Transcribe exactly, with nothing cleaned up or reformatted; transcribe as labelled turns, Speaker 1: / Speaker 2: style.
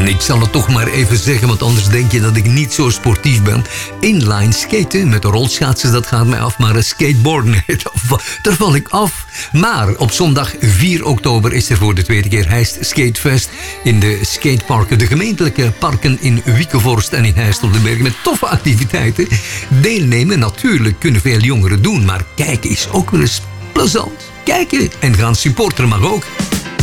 Speaker 1: En ik zal het toch maar even zeggen, want anders denk je dat ik niet zo sportief ben. Inline skaten met de rolschaatsen, dat gaat mij af. Maar skateboarden, daar val ik af. Maar op zondag vier oktober is er voor de tweede keer Heist Skatefest in de skateparken. De gemeentelijke parken in Wiekevorst en in Heist op de Berg met toffe activiteiten. Deelnemen natuurlijk kunnen veel jongeren doen, maar kijken is ook wel eens plezant. Kijken en gaan supporteren mag ook.